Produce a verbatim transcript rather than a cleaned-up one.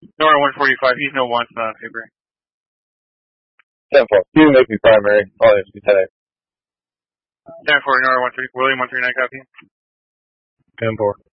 Nora one forty-five, he's no wants on paper. ten four. You make me primary. All you have to be ten eight. ten four, Nora one three, William one three nine, copy. ten four.